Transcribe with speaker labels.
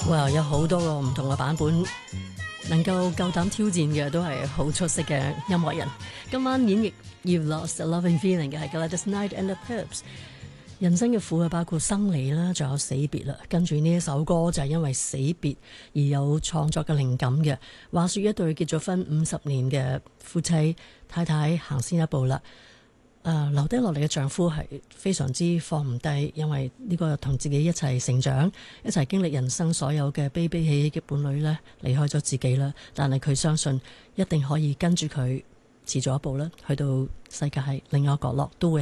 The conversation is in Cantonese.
Speaker 1: 哇，有好多個唔同嘅版本，能夠夠膽挑戰嘅都係好出色嘅音樂人。今晚演繹 You've Lost a Loving Feeling 嘅係 Gladys Knight and the Pips。人生嘅苦啊，包括生離啦，仲有死別啦。跟住呢一首歌就係因為死別而有創作嘅靈感嘅。話說一對結咗婚50年嘅夫妻，太太行先一步啦。留低落嚟嘅丈夫係非常之放唔低，因為呢個同自己一齊成長、一齊經歷人生所有嘅悲悲喜喜嘅伴侶呢，離開咗自己啦。但係佢相信一定可以跟住佢遲咗一步啦，去到世界另一個角落都會